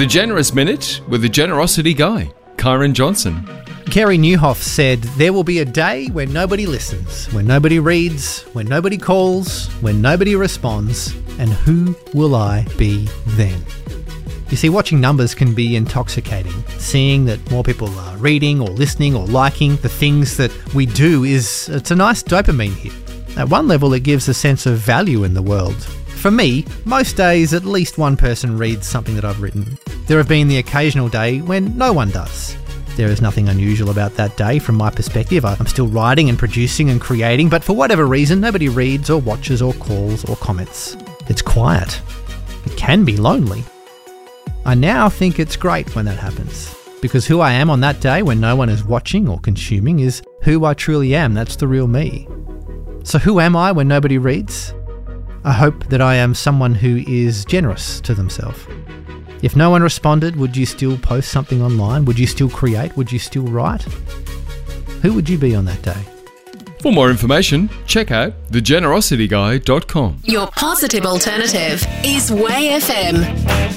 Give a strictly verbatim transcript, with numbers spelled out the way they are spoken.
The Generous Minute with the Generosity Guy, Kyron Johnson. Kerry Newhoff said, "There will be a day when nobody listens, when nobody reads, when nobody calls, when nobody responds, and who will I be then?" You see, watching numbers can be intoxicating. Seeing that more people are reading or listening or liking the things that we do is, it's a nice dopamine hit. At one level, it gives a sense of value in the world. For me, most days at least one person reads something that I've written. There have been the occasional day when no one does. There is nothing unusual about that day from my perspective. I'm still writing and producing and creating, but for whatever reason, nobody reads or watches or calls or comments. It's quiet. It can be lonely. I now think it's great when that happens, because who I am on that day when no one is watching or consuming is who I truly am. That's the real me. So who am I when nobody reads? I hope that I am someone who is generous to themselves. If no one responded, would you still post something online? Would you still create? Would you still write? Who would you be on that day? For more information, check out the generosity guy dot com. Your positive alternative is Way F M.